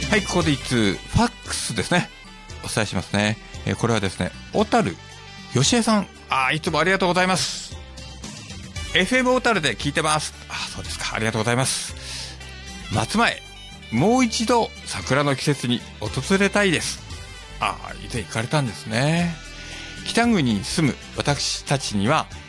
はい、ここで一通ファックスですね、お伝えしますね。これはですね、小樽よしえさん、いつもありがとうございます。 FM 小樽で聞いてます。そうですか、ありがとうございます。夏前、もう一度桜の季節に訪れたいです。以前行かれたんですね。北国に住む私たちには